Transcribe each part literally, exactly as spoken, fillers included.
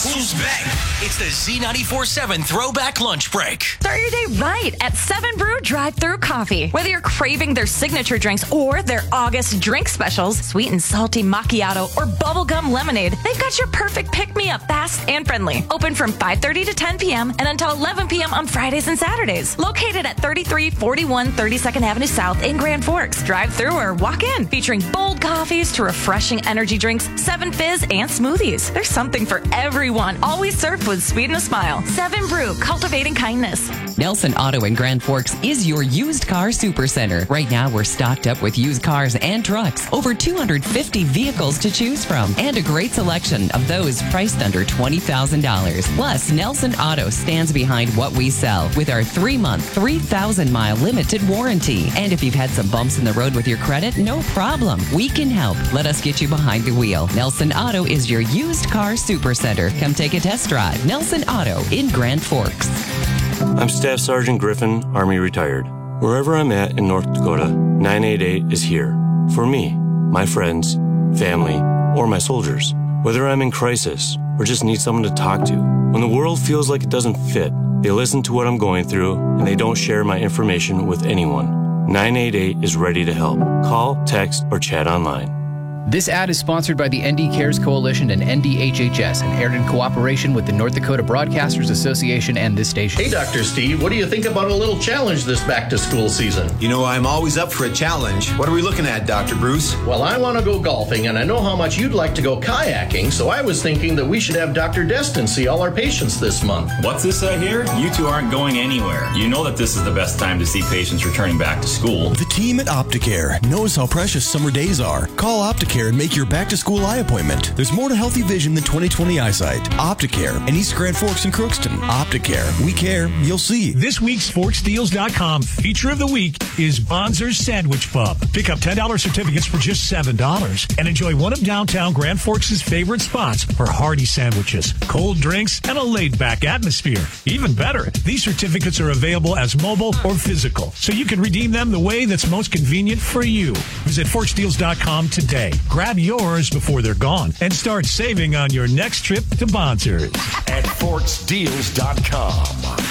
Guess who's back? It's the Z ninety-four seven Throwback Lunch Break. Start your day right at seven Brew Drive-Thru Coffee. Whether you're craving their signature drinks or their August drink specials, sweet and salty macchiato or bubblegum lemonade, they've got your perfect pick-me-up, fast and friendly. Open from five thirty to ten p.m. and until eleven p.m. on Fridays and Saturdays. Located at thirty-three forty-one thirty-second Avenue South in Grand Forks. Drive-through or walk in. Featuring bold coffees to refreshing energy drinks, seven fizz, and smoothies. There's something for everyone. Always served with sweet and a smile. seven Brew, cultivating kindness. Nelson Auto in Grand Forks is your used car supercenter. Right now, we're stocked up with used cars and trucks. Over two hundred fifty vehicles to choose from. And a great selection of those priced under twenty thousand dollars. Plus, Nelson Auto stands behind what we sell with our three-month, three thousand mile limited warranty. And if you've had some bumps in the road with your credit, no problem. We can help. Let us get you behind the wheel. Nelson Auto is your used car supercenter. Come take a test drive. Nelson Auto in Grand Forks. I'm Staff Sergeant Griffin, Army retired. Wherever I'm at in North Dakota, nine eight eight is here. For me, my friends, family, or my soldiers. Whether I'm in crisis or just need someone to talk to. When the world feels like it doesn't fit, they listen to what I'm going through and they don't share my information with anyone. nine eight eight is ready to help. Call, text, or chat online. This ad is sponsored by the N D Cares Coalition and N D H H S and aired in cooperation with the North Dakota Broadcasters Association and this station. Hey, Doctor Steve, what do you think about a little challenge this back-to-school season? You know, I'm always up for a challenge. What are we looking at, Doctor Bruce? Well, I want to go golfing, and I know how much you'd like to go kayaking, so I was thinking that we should have Doctor Destin see all our patients this month. What's this I hear? You two aren't going anywhere. You know that this is the best time to see patients returning back to school. The team at Opticare knows how precious summer days are. Call Opticare and make your back-to-school eye appointment. There's more to healthy vision than twenty twenty eyesight. Opticare in East Grand Forks and Crookston. Opticare. We care. You'll see. This week's Sports Deals dot com feature of the week is Bonzer's Sandwich Pub. Pick up ten dollars certificates for just seven dollars and enjoy one of downtown Grand Forks' favorite spots for hearty sandwiches, cold drinks, and a laid-back atmosphere. Even better, these certificates are available as mobile or physical, so you can redeem them the way that's most convenient for you. Visit Forks Deals dot com today. Grab yours before they're gone and start saving on your next trip to Bonzer's at Forks Deals dot com.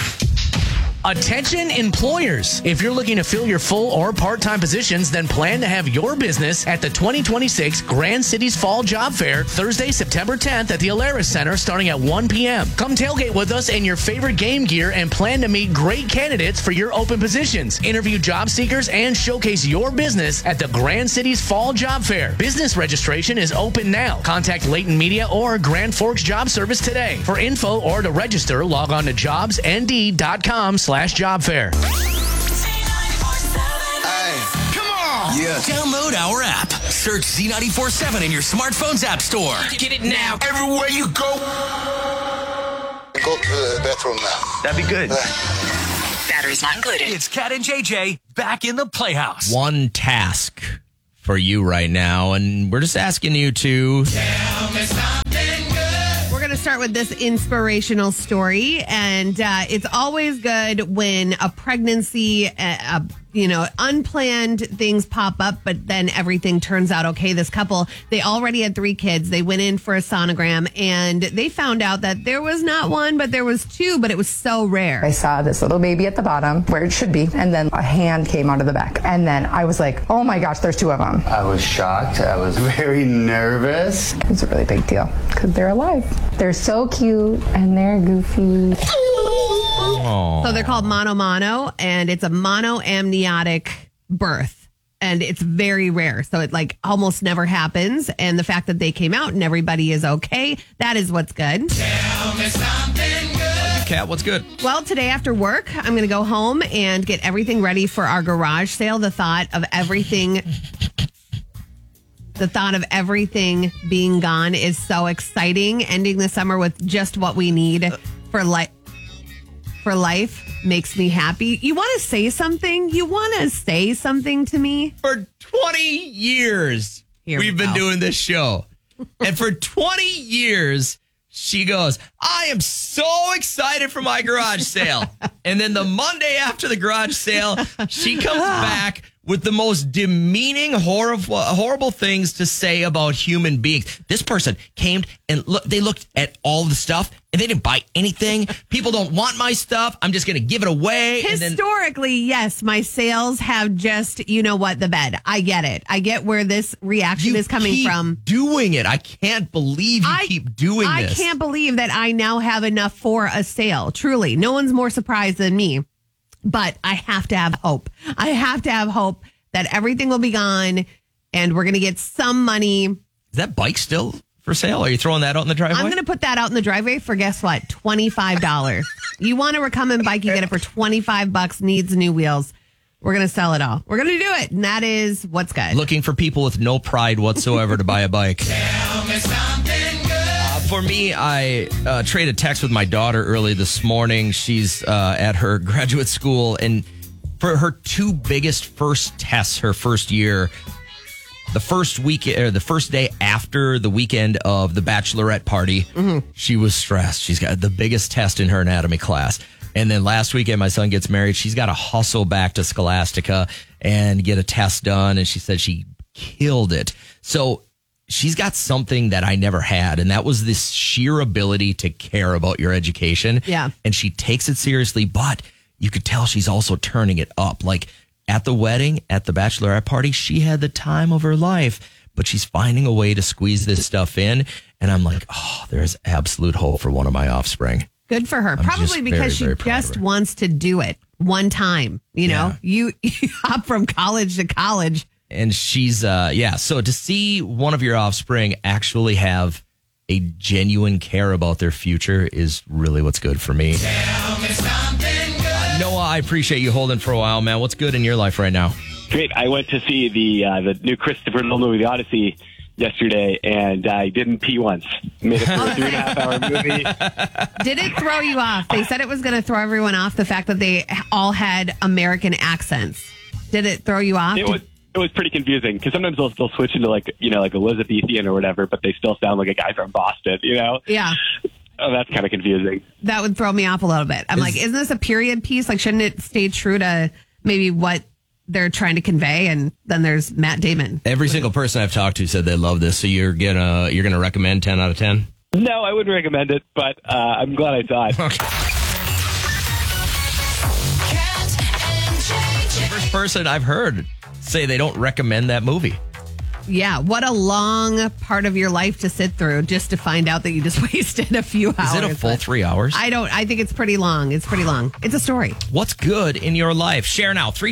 Attention employers. If you're looking to fill your full or part-time positions, then plan to have your business at the twenty twenty-six Grand Cities Fall Job Fair, Thursday, September tenth at the Alaris Center starting at one p.m. Come tailgate with us in your favorite game gear and plan to meet great candidates for your open positions. Interview job seekers and showcase your business at the Grand Cities Fall Job Fair. Business registration is open now. Contact Leighton Media or Grand Forks Job Service today. For info or to register, log on to jobs n d dot com slash job fair. Hey, come on! Yeah. Download our app. Search Z ninety-four seven in your smartphone's app store. Get it now. Everywhere you go. Go to the bathroom now. That'd be good. Uh, Batteries not included. It's Cat and J J back in the Playhouse. One task for you right now, and we're just asking you to tell me something good. We're going to start with this inspirational story, and uh, it's always good when a pregnancy, a, a you know, unplanned things pop up, but then everything turns out okay. This couple, they already had three kids. They went in for a sonogram and they found out that there was not one, but there was two, but it was so rare. I saw this little baby at the bottom where it should be, and then a hand came out of the back. And then I was like, oh my gosh, there's two of them. I was shocked. I was very nervous. It's a really big deal because they're alive. They're so cute and they're goofy. So they're called mono mono, and it's a monoamniotic birth, and it's very rare. So it like almost never happens. And the fact that they came out and everybody is okay, that is what's good. Tell me something good. Kat, what's good? Well, today after work, I'm going to go home and get everything ready for our garage sale. The thought of everything... The thought of everything being gone is so exciting. Ending the summer with just what we need for life. For life makes me happy. You want to say something? You want to say something to me? For twenty years, Here we've we been go. doing this show. And for twenty years, she goes, I am so excited for my garage sale. And then the Monday after the garage sale, she comes back with the most demeaning, horrible, horrible things to say about human beings. This person came and look, they looked at all the stuff and they didn't buy anything. People don't want my stuff. I'm just going to give it away. Historically, and then, yes, my sales have just, you know what, the bed. I get it. I get where this reaction is coming keep from. Doing it. I can't believe you I, keep doing I this. I can't believe that I now have enough for a sale. Truly. No one's more surprised than me. But I have to have hope. I have to have hope that everything will be gone and we're going to get some money. Is that bike still for sale? Are you throwing that out in the driveway? I'm going to put that out in the driveway for, guess what? twenty-five dollars. You want a recumbent bike, you get it for twenty-five bucks, needs new wheels. We're going to sell it all. We're going to do it. And that is what's good. Looking for people with no pride whatsoever to buy a bike. Tell me something good. Uh, for me, I uh, traded text with my daughter early this morning. She's uh, at her graduate school, and for her two biggest first tests, her first year, the first week or the first day after the weekend of the bachelorette party, mm-hmm. she was stressed. She's got the biggest test in her anatomy class. And then last weekend, my son gets married. She's got to hustle back to Scholastica and get a test done. And she said she killed it. So she's got something that I never had. And that was this sheer ability to care about your education. Yeah. And she takes it seriously, but you could tell she's also turning it up. Like at the wedding, at the bachelorette party, she had the time of her life, but she's finding a way to squeeze this stuff in. And I'm like, oh, there's absolute hope for one of my offspring. Good for her. I'm Probably because very, very she just wants to do it one time. You know, Yeah. you, you hop from college to college. And she's, uh, yeah. So to see one of your offspring actually have a genuine care about their future is really what's good for me. Tell me something good. Uh, Noah, I appreciate you holding for a while, man. What's good in your life right now? Great. I went to see the uh, the new Christopher Nolan movie, The Odyssey, yesterday, and I didn't pee once. Made it through a three and a half hour movie. Did it throw you off? They said it was going to throw everyone off, the fact that they all had American accents. Did it throw you off? It was it was pretty confusing because sometimes they'll they'll switch into like you know like Elizabethan or whatever, but they still sound like a guy from Boston. You know? Yeah. Oh, that's kind of confusing. That would throw me off a little bit. I'm Is- like, isn't this a period piece? Like, shouldn't it stay true to maybe what they're trying to convey? And then there's Matt Damon. Every single person I've talked to said they love this. So you're gonna you're gonna recommend ten out of ten? No, I wouldn't recommend it, but uh, I'm glad I saw it. Okay. First person I've heard say they don't recommend that movie. Yeah, what a long part of your life to sit through just to find out that you just wasted a few hours. Is it a full three hours? I don't. I think it's pretty long. It's pretty long. It's a story. What's good in your life? Share now. three